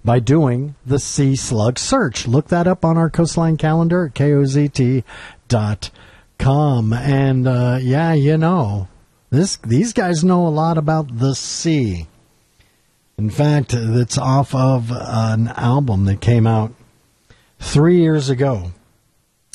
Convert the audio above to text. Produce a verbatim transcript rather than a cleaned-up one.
by doing the Sea Slug search. Look that up on our Coastline calendar at K O Z T dot com. And, uh, yeah, you know, this these guys know a lot about the sea. In fact, it's off of an album that came out three years ago.